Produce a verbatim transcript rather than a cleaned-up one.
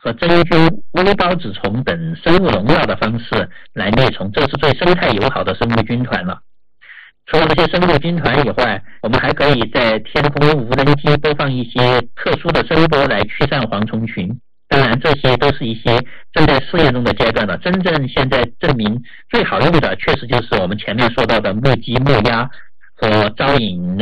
和真菌、微孢子虫等生物笼罩的方式来灭虫，这是最生态友好的生物军团了。除了这些生物军团以外，我们还可以在天空无人机播放一些特殊的声波来驱散蝗虫群。当然，这些都是一些正在试验中的阶段了。真正现在证明最好用的，确实就是我们前面说到的木鸡、木鸭和招引